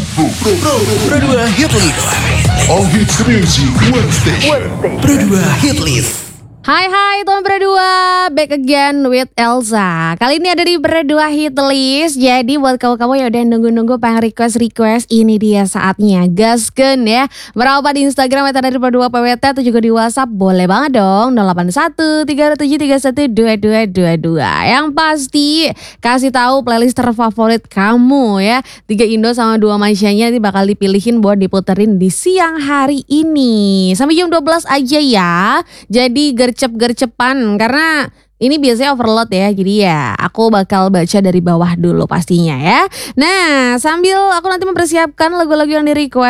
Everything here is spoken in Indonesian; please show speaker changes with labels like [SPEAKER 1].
[SPEAKER 1] Pro 2 Hit List.
[SPEAKER 2] All hits music, one station.
[SPEAKER 1] Pro 2 Hit List.
[SPEAKER 3] Hai teman berdua, back again with Elsa. Kali ini ada di berdua hit list. Jadi buat kamu-kamu yang udah nunggu-nunggu pengen request, ini dia saatnya. Gaskeun ya. Berapa di Instagram ada dari berdua PWT atau juga di WhatsApp, boleh banget dong. 081 3731 2222. Yang pasti kasih tahu playlist terfavorit kamu ya. 3 Indo sama 2 Malaysianya ini bakal dipilihin buat diputerin di siang hari ini. Sampai jam 12 aja ya. Jadi gercep-gercepan karena ini biasanya overload ya. Jadi ya aku bakal baca dari bawah dulu pastinya ya. Nah sambil aku nanti mempersiapkan lagu-lagu yang di request.